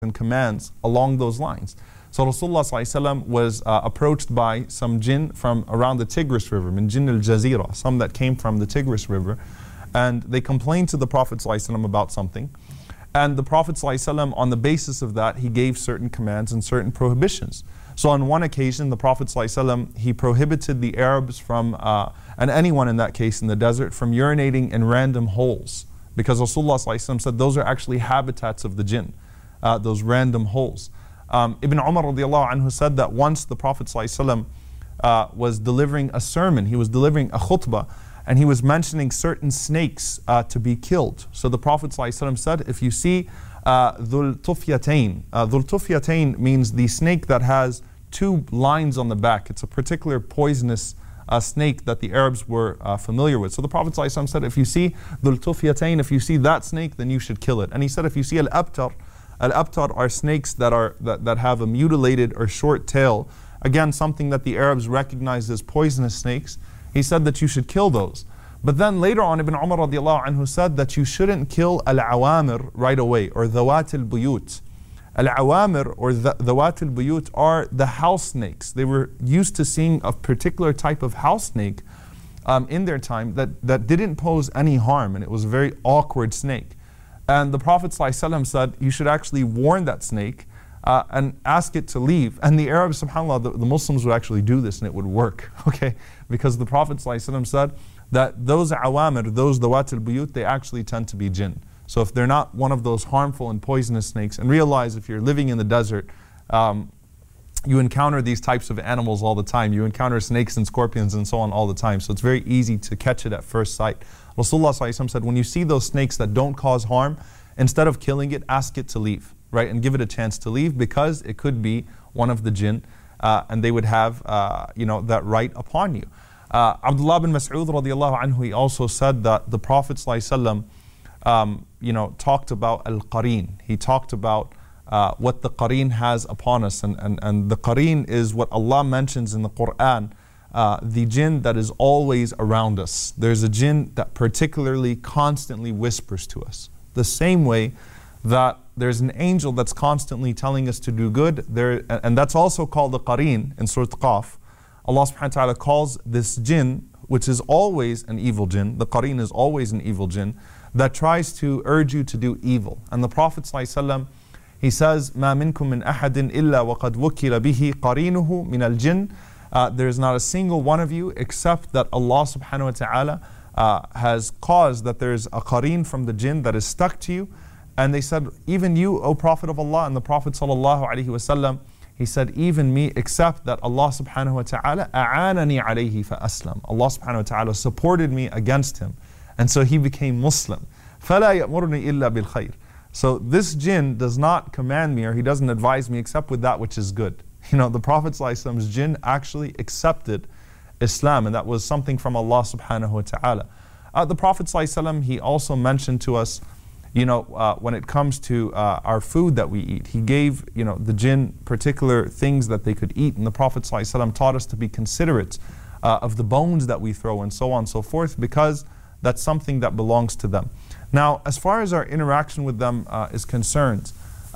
and commands along those lines. So Rasulullah ﷺ was approached by some jinn from around the Tigris River, min jinn al-Jazira, some that came from the Tigris River, and they complained to the Prophet ﷺ about something. And the Prophet ﷺ, on the basis of that, he gave certain commands and certain prohibitions. So on one occasion, the Prophet ﷺ, he prohibited the Arabs from, and anyone in that case in the desert, from urinating in random holes. Because Rasulullah ﷺ said those are actually habitats of the jinn, those random holes. Ibn Umar radiallahu anhu said that once the Prophet ﷺ was delivering a sermon, he was delivering a khutbah, and he was mentioning certain snakes to be killed. So the Prophet ﷺ said, if you see Dhul Tufyatain, Dhul Tufyatain means the snake that has two lines on the back. It's a particular poisonous snake that the Arabs were familiar with. So the Prophet ﷺ said, if you see Dhul Tufyatain, if you see that snake, then you should kill it. And he said, if you see Al-Abtar, Al-Abtar are snakes that have a mutilated or short tail. Again, something that the Arabs recognized as poisonous snakes. He said that you should kill those. But then later on, Ibn Umar radiallahu anhu said that you shouldn't kill al-awamir right away, or dhawat al-buyut. Al-awamir or dhawat al-buyut are the house snakes. They were used to seeing a particular type of house snake in their time that didn't pose any harm, and it was a very awkward snake. And the Prophet ﷺ said, you should actually warn that snake and ask it to leave. And the Arabs, subhanAllah, the Muslims would actually do this and it would work, okay? Because the Prophet ﷺ said that those awamir, those dawat al-buyut, they actually tend to be jinn. So if they're not one of those harmful and poisonous snakes, and realize if you're living in the desert, you encounter these types of animals all the time. You encounter snakes and scorpions and so on all the time. So it's very easy to catch it at first sight. Rasulullah ﷺ said, when you see those snakes that don't cause harm, instead of killing it, ask it to leave, right? And give it a chance to leave, because it could be one of the jinn, and they would have that right upon you. Abdullah bin Mas'ud radiallahu anhu, he also said that the Prophet ﷺ talked about al-qareen. He talked about what the qareen has upon us, and the qareen is what Allah mentions in the Quran, the jinn that is always around us. There's a jinn that particularly constantly whispers to us. The same way that there's an angel that's constantly telling us to do good, and that's also called the qareen in Surah Qaf. Allah subhanahu wa ta'ala calls this jinn, which is always an evil jinn, the qareen is always an evil jinn, that tries to urge you to do evil. And the Prophet ﷺ, he says, مَا مِنْكُم مِّنْ أَحَدٍ إِلَّا وَقَدْ وُكِّلَ بِهِ قَرِينُهُ مِنَ الْجِنِّ. There is not a single one of you except that Allah subhanahu wa ta'ala has caused that there is a qareen from the jinn that is stuck to you. And they said, even you, O Prophet of Allah. And the Prophet sallallahu alaihi wasallam, he said, even me, except that Allah subhanahu wa ta'ala أَعَانَنِي عَلَيْهِ فَأَسْلَمَ. Allah subhanahu wa ta'ala supported me against him, and so he became Muslim. فَلَا يَأْمُرُنِي إِلَّا بِالْخَيْرِ. So this jinn does not command me, or he doesn't advise me except with that which is good. The Prophet ﷺ's jinn actually accepted Islam, and that was something from Allah subhanahu wa ta'ala. The Prophet ﷺ, he also mentioned to us, when it comes to our food that we eat, he gave, the jinn particular things that they could eat, and the Prophet ﷺ taught us to be considerate of the bones that we throw and so on and so forth, because that's something that belongs to them. Now, as far as our interaction with them is concerned,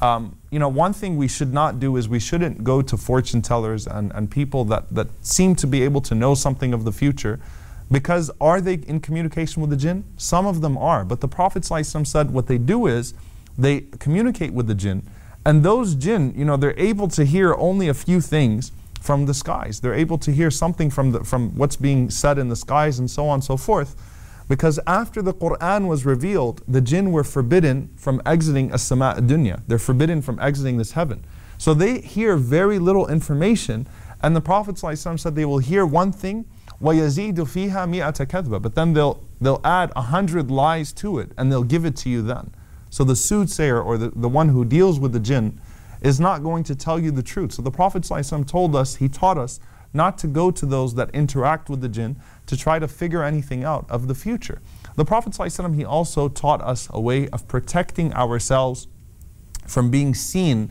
one thing we should not do is we shouldn't go to fortune tellers and people that seem to be able to know something of the future, because are they in communication with the jinn? Some of them are, but the Prophet ﷺ said what they do is they communicate with the jinn, and those jinn, they're able to hear only a few things from the skies. They're able to hear something from what's being said in the skies and so on and so forth. Because after the Quran was revealed, the jinn were forbidden from exiting as-sama' ad-dunya. They're forbidden from exiting this heaven. So they hear very little information, and the Prophet ﷺ said they will hear one thing, وَيَزِيدُ فِيهَا مِئَةَ كَذْبَةٍ, but then they'll add 100 lies to it, and they'll give it to you then. So the soothsayer, or the one who deals with the jinn, is not going to tell you the truth. So the Prophet ﷺ told us, he taught us, not to go to those that interact with the jinn to try to figure anything out of the future. The Prophet ﷺ, he also taught us a way of protecting ourselves from being seen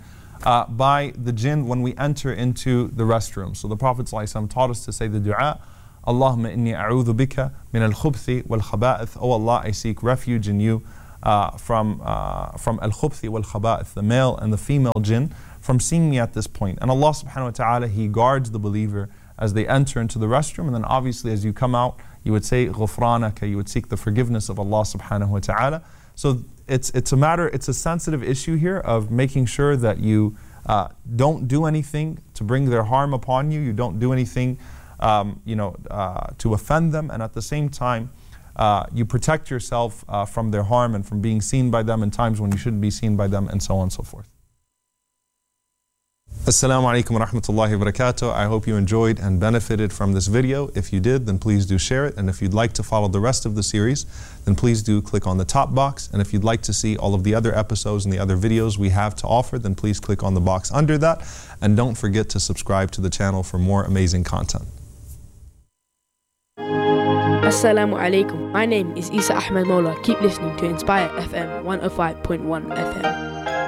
by the jinn when we enter into the restroom. So the Prophet ﷺ taught us to say the dua, Allahumma inni a'udhu bika min al-khubthi wal-khaba'ith. Oh Allah, I seek refuge in you from al-khubthi wal-khaba'ith, the male and the female jinn, from seeing me at this point. And Allah subhanahu wa ta'ala, He guards the believer as they enter into the restroom, and then obviously as you come out, you would say ghufranaka, you would seek the forgiveness of Allah subhanahu wa ta'ala. So it's a sensitive issue here of making sure that you don't do anything to bring their harm upon you, you don't do anything to offend them, and at the same time you protect yourself from their harm and from being seen by them in times when you shouldn't be seen by them, and so on and so forth. Assalamu alaikum wa rahmatullahi wa barakatuh. I hope you enjoyed and benefited from this video. If you did, then please do share it. And if you'd like to follow the rest of the series, then please do click on the top box. And if you'd like to see all of the other episodes and the other videos we have to offer, then please click on the box under that. And don't forget to subscribe to the channel for more amazing content. Assalamu alaikum. My name is Isa Ahmed Mola. Keep listening to Inspire FM 105.1 FM.